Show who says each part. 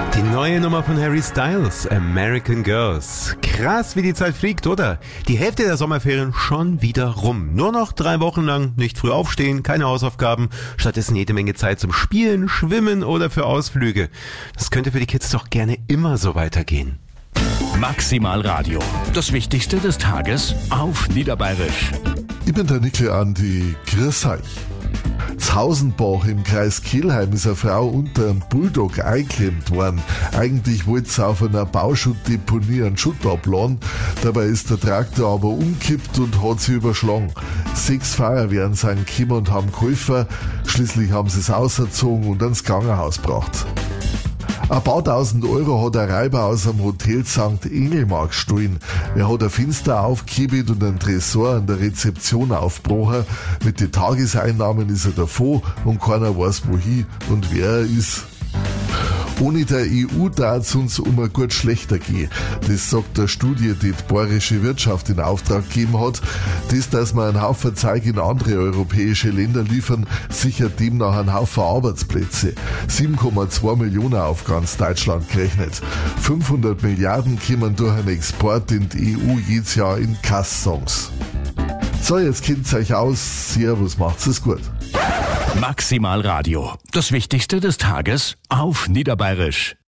Speaker 1: Die neue Nummer von Harry Styles, American Girls. Krass, wie die Zeit fliegt, oder? Die Hälfte der Sommerferien schon wieder rum. Nur noch 3 Wochen lang nicht früh aufstehen, keine Hausaufgaben, stattdessen jede Menge Zeit zum Spielen, Schwimmen oder für Ausflüge. Das könnte für die Kids doch gerne immer so weitergehen.
Speaker 2: Maximal Radio. Das Wichtigste des Tages auf Niederbayerisch.
Speaker 3: Ich bin der Nickel Andi. Grüß euch. Zhausenbach im Kreis Kelheim ist eine Frau unter einem Bulldog eingeklemmt worden. Eigentlich wollte sie auf einer Bauschuttdeponie einen Schutt abladen. Dabei ist der Traktor aber umkippt und hat sie überschlagen. 6 Feuerwehren sind gekommen und haben geholfen. Schließlich haben sie es ausgezogen und ans Krankenhaus gebracht. Ein paar tausend Euro hat ein Räuber aus einem Hotel St. Engelmark gestohlen. Er hat ein Fenster aufgehebelt und einen Tresor an der Rezeption aufgebrochen. Mit den Tageseinnahmen ist er davon und keiner weiß wohin und wer er ist. Ohne der EU darf es uns um ein gut schlechter gehen. Das sagt eine Studie, die die bayerische Wirtschaft in Auftrag gegeben hat. Das, dass wir einen Haufen Zeug in andere europäische Länder liefern, sichert demnach einen Haufen Arbeitsplätze. 7,2 Millionen auf ganz Deutschland gerechnet. 500 Milliarden kommen durch einen Export in die EU jedes Jahr in Kasssongs. So, jetzt kennt's euch aus. Servus, macht's es gut.
Speaker 2: Maximal Radio. Das Wichtigste des Tages auf Niederbayerisch.